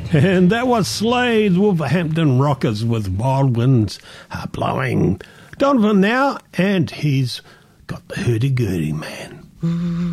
And that was Slade's Wolverhampton Rockers with Wild Winds Blowing. Donovan now, and he's got the hurdy-gurdy, man.